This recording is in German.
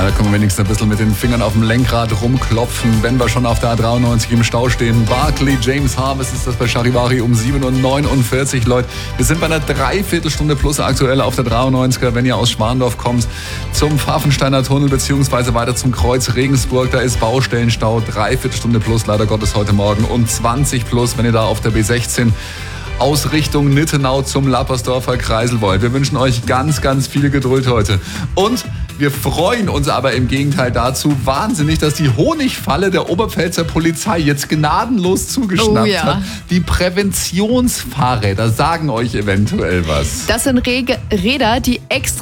Da können wir wenigstens ein bisschen mit den Fingern auf dem Lenkrad rumklopfen, wenn wir schon auf der A93 im Stau stehen. Barclay James Harvest ist das bei Charivari um 7:49 Uhr, Leute. Wir sind bei einer Dreiviertelstunde plus aktuell auf der 93er, wenn ihr aus Schwandorf kommt, zum Pfaffensteiner Tunnel beziehungsweise weiter zum Kreuz Regensburg. Da ist Baustellenstau, Dreiviertelstunde plus leider Gottes heute Morgen und 20 plus, wenn ihr da auf der B16 aus Richtung Nittenau zum Lappersdorfer Kreisel wollt. Wir wünschen euch ganz, ganz viel Geduld heute. Und wir freuen uns aber im Gegenteil dazu wahnsinnig, dass die Honigfalle der Oberpfälzer Polizei jetzt gnadenlos zugeschnappt hat. Die Präventionsfahrräder sagen euch eventuell was. Das sind Räder, die extra